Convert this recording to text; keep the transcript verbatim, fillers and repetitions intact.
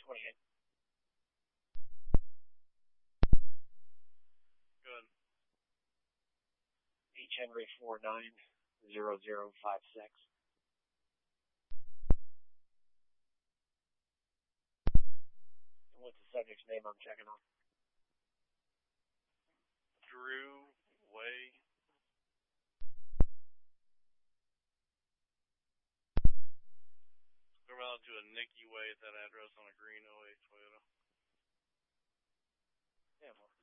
twenty-eight. Good. H. Henry four nine zero zero five six. And what's the subject's name I'm checking on? Drew Way. Go around to a Nicky Way at that address on a green oh eight Toyota. Yeah, well.